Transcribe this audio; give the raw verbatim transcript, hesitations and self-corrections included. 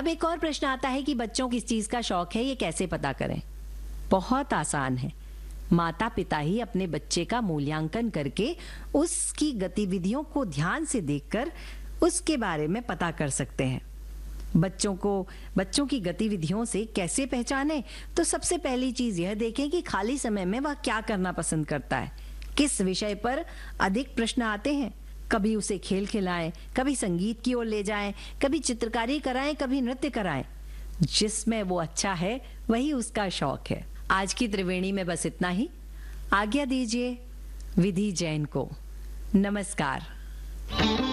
अब एक और प्रश्न आता है कि बच्चों किस चीज का शौक है, ये कैसे पता करें? बहुत आसान है। माता पिता ही अपने बच्चे का मूल्यांकन करके उसकी गतिविधियों को ध्यान से देखकर उसके बारे में पता कर सकते हैं। बच्चों को बच्चों की गतिविधियों से कैसे पहचानें? तो सबसे पहली चीज यह देखें कि खाली समय में वह क्या करना पसंद करता है, किस विषय पर अधिक प्रश्न आते हैं। कभी उसे खेल खिलाएं, कभी संगीत की ओर ले जाएं, कभी चित्रकारी कराएं, कभी नृत्य कराएं। जिसमें वो अच्छा है वही उसका शौक है। आज की त्रिवेणी में बस इतना ही। आज्ञा दीजिए विधि जैन को। नमस्कार।